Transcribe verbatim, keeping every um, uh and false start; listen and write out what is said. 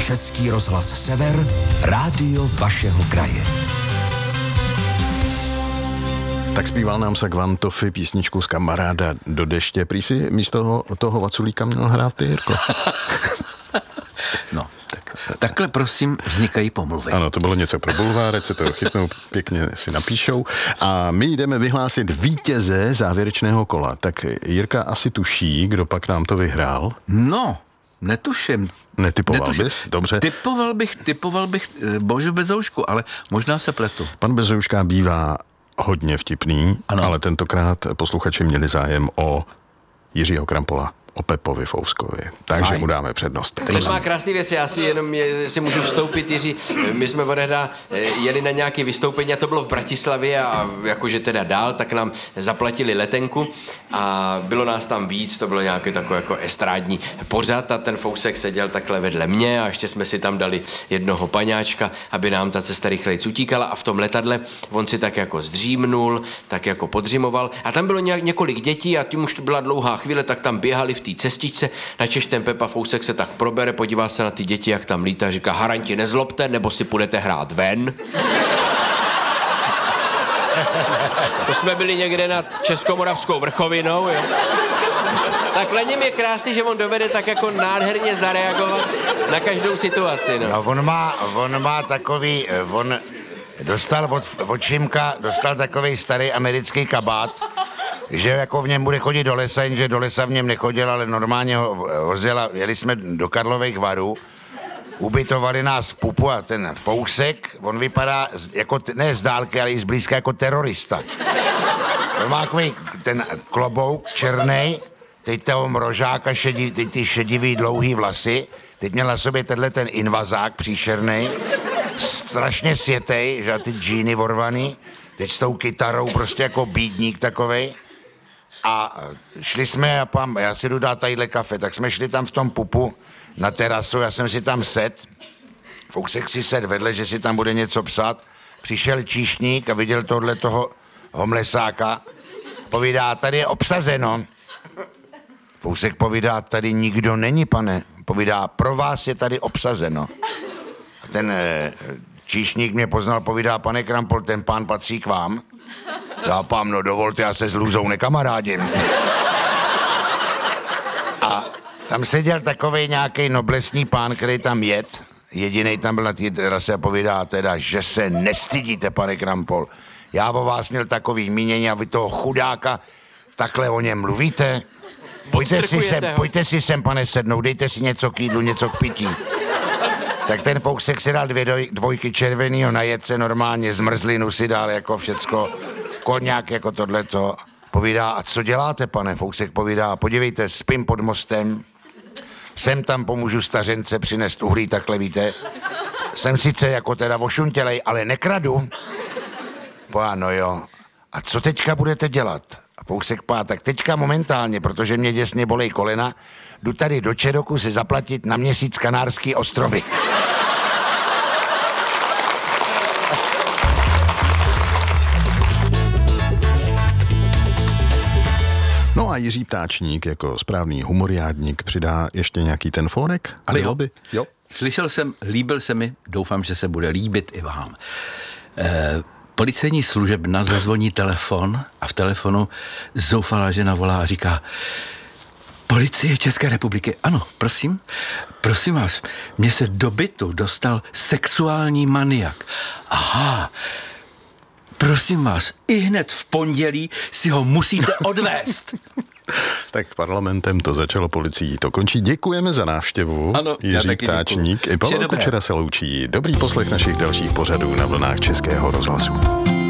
Český rozhlas Sever, rádio vašeho kraje. Tak zpíval nám Sagvan Toffy písničku z Kamaráda do deště. Prý si místo toho, toho Vaculíka měl hrát ty, Jirko. No, tak, takhle prosím vznikají pomluvy. Ano, to bylo něco pro bulvárec, se to chytnou, pěkně si napíšou. A my jdeme vyhlásit vítěze závěrečného kola. Tak Jirka asi tuší, kdo pak nám to vyhrál. No, netuším. Netypoval Netuším. bys? Dobře. Typoval bych, typoval bych Božu Bezoušku, ale možná se pletu. Pan Bezouška bývá hodně vtipný, ano. Ale tentokrát posluchači měli zájem o Jiřího Krampola, o Pepovi Fouskovi. Takže Fajn. Mu dáme přednost. Teď má krásné věci, já si jenom je, si můžu vstoupit, Jiří. My jsme odehda jeli na nějaké vystoupení a to bylo v Bratislavě a jakože teda dál, tak nám zaplatili letenku a bylo nás tam víc, to bylo nějaký takový jako estrádní pořad a ten Fousek seděl takhle vedle mě a ještě jsme si tam dali jednoho paňáčka, aby nám ta cesta rychlejc utíkala a v tom letadle on si tak jako zdřímnul, tak jako podřimoval a tam bylo nějak, několik dětí a tím už to byla dlouhá chvíle, tak tam běhali v té cestičce, načež ten Pepa Fousek se tak probere, podívá se na ty děti, jak tam lítá, říká, haranti, nezlobte, nebo si půjdete hrát ven. To jsme byli někde nad Českomoravskou vrchovinou, jo. Tak na něm je krásný, že on dovede tak jako nádherně zareagovat na každou situaci, no. No on má, on má takový, on dostal od, od Šimka, dostal takový starý americký kabát, že jako v něm bude chodit do lesa, jenže do lesa v něm nechodil, ale normálně ho vozila, jeli jsme do Karlových Varů, ubytovali nás v pupu a ten Fousek, on vypadá jako, ne z dálky, ale i zblízka jako terorista. On má takový ten klobouk černej, teď toho mrožáka, šedí, teď ty šedivý dlouhý vlasy, teď měl na sobě tenhle ten invazák příšernej, strašně světej, že ty džíny vorvaný, teď s tou kytarou prostě jako bídník takovej. A šli jsme, a pám, já si jdu dát tadyhle kafe, tak jsme šli tam v tom pupu na terasu, já jsem si tam set, Fousek si set vedle, že si tam bude něco psát, přišel číšník a viděl tohle toho homlesáka, povídá, tady je obsazeno. Fousek povídá, tady nikdo není, pane, povídá, pro vás je tady obsazeno. A ten e, číšník mě poznal, povídá, pane Krampol, ten pán patří k vám. Já pám, no dovolte, já se s Lůzou nekamarádím. A tam seděl takovej nějaký noblesní pán, který tam jet, jedinej tam byl na té terase a povídá teda, že se nestydíte, pane Krampol. Já o vás měl takový mínění a vy toho chudáka takhle o něm mluvíte. Pojďte si sem, pojďte si sem, pane, sednout, dejte si něco k jídlu, něco k pití. Tak ten Fousek si dal dvě doj, dvojky červenýho, najet se normálně, zmrzlinu si dal jako všecko, koňák jako tohleto. Povídá, a co děláte, pane? Fousek povídá, podívejte, spím pod mostem, sem tam pomůžu stařence přinést uhlí, takhle víte. Jsem sice jako teda ošuntělej, ale nekradu. Pá, no jo. A co teďka budete dělat? A Fousek pá, tak teďka momentálně, protože mě děsně bolej kolena, jdu tady do Čeroku si zaplatit na měsíc Kanárský ostrovy. No a Jiří Ptáčník jako správný humoriádník přidá ještě nějaký ten fónek? Ale jo, by? jo. Slyšel jsem, líbil se mi, doufám, že se bude líbit i vám. E, policejní služebna zazvoní telefon a v telefonu zoufalá žena volá a říká: Policie České republiky, ano, prosím, prosím vás, mně se do bytu dostal sexuální maniak. Aha, prosím vás, i hned v pondělí si ho musíte odvést. Tak parlamentem to začalo, policií to končí. Děkujeme za návštěvu. Ano, Jiří Ptáčník. I Pavel Kučera se loučí. Dobrý poslech našich dalších pořadů na vlnách Českého rozhlasu.